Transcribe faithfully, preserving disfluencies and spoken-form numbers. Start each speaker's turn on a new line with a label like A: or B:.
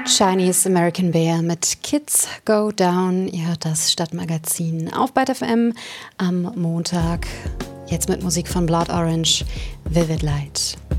A: Chinese American Bear mit Kids Go Down. Ihr hört das Stadtmagazin auf Byte F M am Montag. Jetzt mit Musik von Blood Orange, Vivid Light.